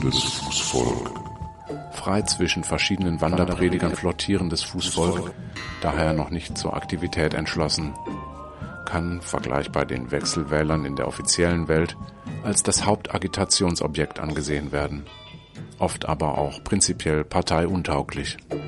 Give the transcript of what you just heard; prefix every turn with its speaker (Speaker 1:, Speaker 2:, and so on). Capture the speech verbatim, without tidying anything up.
Speaker 1: flotierendes Fußvolk.
Speaker 2: Frei zwischen verschiedenen Wanderpredigern flottierendes Fußvolk, daher noch nicht zur Aktivität entschlossen, kann, vergleichbar den Wechselwählern in der offiziellen Welt, als das Hauptagitationsobjekt angesehen werden, oft aber auch prinzipiell parteiuntauglich.